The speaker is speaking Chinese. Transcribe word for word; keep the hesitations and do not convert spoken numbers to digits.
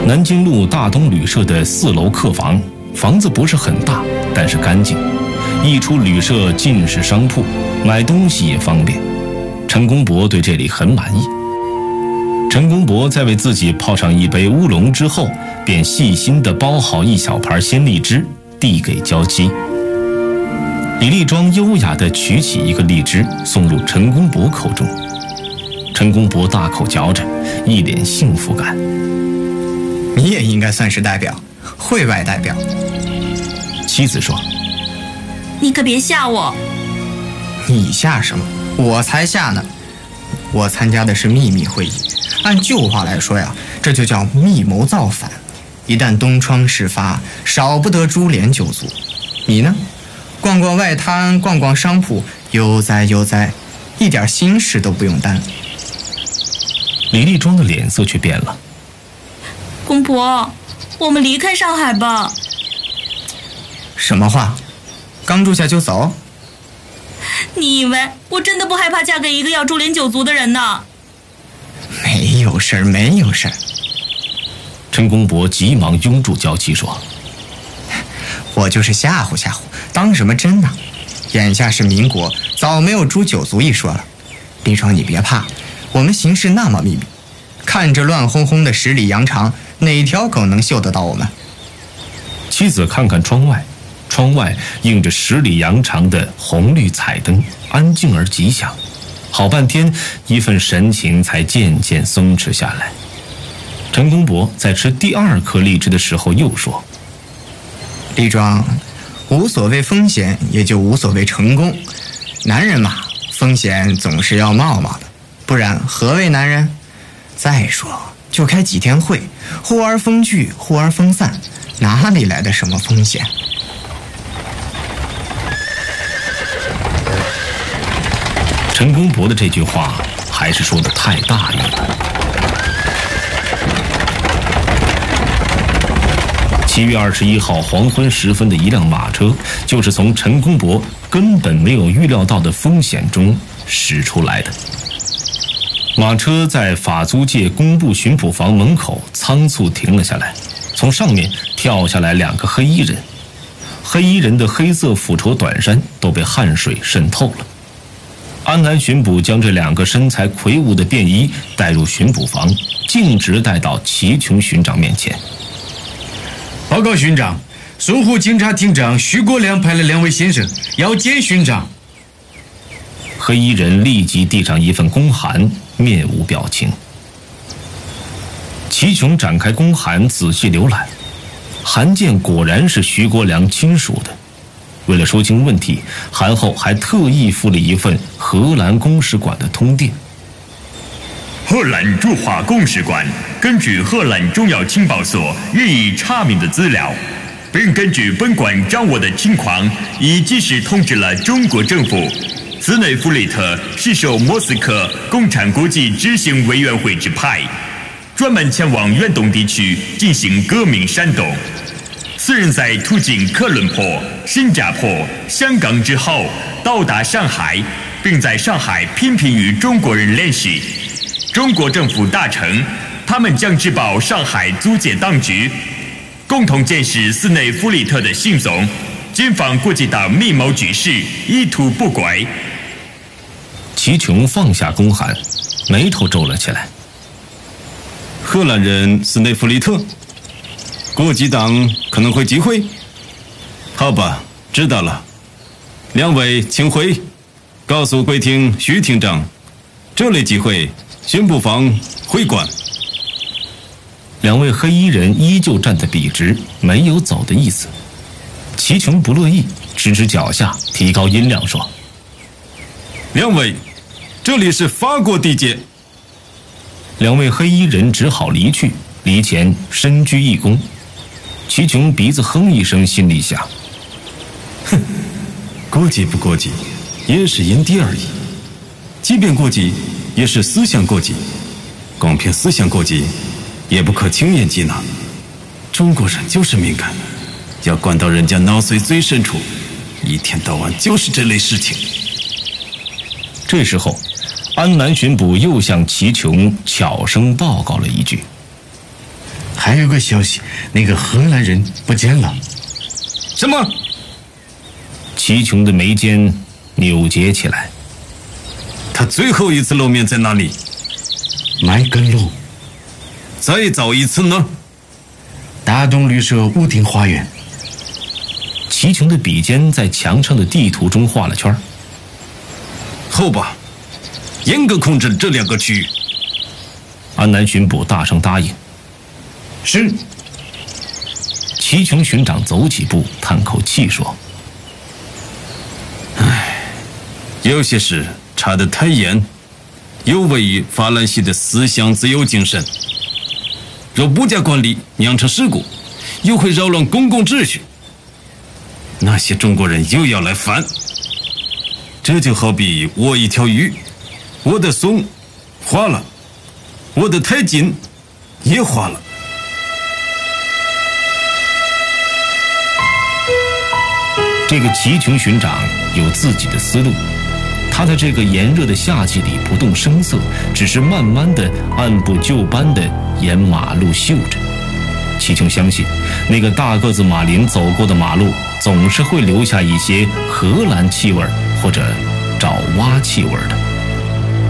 南京路大东旅社的四楼客房，房子不是很大，但是干净。一出旅社尽是商铺，买东西也方便。陈公博对这里很满意。陈公博在为自己泡上一杯乌龙之后，便细心地包好一小盘鲜荔枝，递给娇妻。李立庄优雅地取起一个荔枝，送入陈公博口中。陈公博大口嚼着，一脸幸福感。 你也应该算是代表，会外代表。 妻子说：“ 你可别吓我。” 你吓什么？我才吓呢！我参加的是秘密会议，按旧话来说呀，这就叫密谋造反。一旦东窗事发，少不得株连九族。你呢？逛逛外滩，逛逛商铺，悠哉悠哉，一点心事都不用担。 李立庄的脸色却变了。 公婆，我们离开上海吧。 什么话？刚住下就走？ 你以为我真的不害怕嫁给一个要株连九族的人呢？ 没有事儿，没有事儿。 陈公博急忙拥住娇妻说：“ 我就是吓唬吓唬，当什么真呢？眼下是民国，早没有诛九族一说了。立庄，你别怕，我们行事那么秘密，看着乱哄哄的十里洋场，哪条狗能嗅得到我们？” 妻子看看窗外，窗外映着十里洋场的红绿彩灯，安静而吉祥。好半天，一份神情才渐渐松弛下来。陈公博在吃第二颗荔枝的时候又说：“ 立庄，无所谓风险，也就无所谓成功。男人嘛，风险总是要冒冒的，不然何为男人？再说，就开几天会，忽而风聚，忽而风散，哪里来的什么风险？” 陈公博的这句话还是说得太大意了。七月二十一号黄昏时分的一辆马车，就是从陈公博根本没有预料到的风险中驶出来的。马车在法租界工部巡捕房门口仓促停了下来，从上面跳下来两个黑衣人，黑衣人的黑色斧绸短衫都被汗水渗透了。安南巡捕将这两个身材魁梧的便衣带入巡捕房，径直带到齐琼巡长面前。 报告巡长，淞沪警察厅长徐国良派了两位先生要见巡长。 黑衣人立即递上一份公函，面无表情。齐琼展开公函，仔细浏览，函件果然是徐国良亲属的。为了说清问题，函后还特意附了一份荷兰公使馆的通电。 荷兰驻华公使馆根据荷兰重要情报所予以查明的资料，并根据本馆掌握的情况，已及时通知了中国政府，斯内弗里特是受莫斯科共产国际执行委员会之派，专门前往远东地区进行革命煽动。此人在途经科伦坡、新加坡、香港之后，到达上海，并在上海频频与中国人联系。中国政府达成，他们将直报上海租界当局，共同监视斯内弗里特的行踪，谨防国际党密谋举事，意图不轨。 齐琼放下公函，眉头皱了起来。 荷兰人斯内弗里特，国际党可能会集会。好吧，知道了。两位请回，告诉贵厅徐厅长，这类集会巡捕房会馆。 两位黑衣人依旧站得笔直，没有走的意思。齐琼不乐意，指指脚下，提高音量说：“ 两位，这里是法国地界。” 两位黑衣人只好离去，离前深鞠一躬。齐琼鼻子哼一声，心里想： 哼，过激不过激，也是因地而异。即便过激，也是思想过激。光凭思想过激，也不可轻言接纳。中国人就是敏感，要灌到人家脑髓最深处，一天到晚就是这类事情。 这时候，安南巡捕又向齐琼悄声报告了一句：“ 还有个消息，那个荷兰人不见了。 什么？ 齐琼的眉间扭结起来。 他最后一次露面在哪里？ 麦根路。 再早一次呢？ 大东旅社屋顶花园。 齐琼的笔尖在墙上的地图中画了圈。 好吧，严格控制这两个区域。 安南巡捕大声答应。 是。 齐琼巡长走几步，叹口气说：“ 唉，有些事查得太严，有违于法兰西的思想自由精神。若不加管理，酿成事故，又会扰乱公共秩序。那些中国人又要来烦。这就好比我一条鱼，我的松化了，我的太紧也化了。” 这个齐琼巡长有自己的思路，他在这个炎热的夏季里不动声色，只是慢慢的按部就班的沿马路嗅着。齐琼相信，那个大个子马林走过的马路总是会留下一些荷兰气味或者爪哇气味的。